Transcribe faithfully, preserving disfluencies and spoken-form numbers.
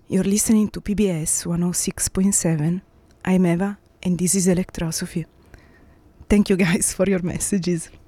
You're listening to P B S one oh six point seven. I'm Eva, and this is Electrosophy. Thank you guys for your messages.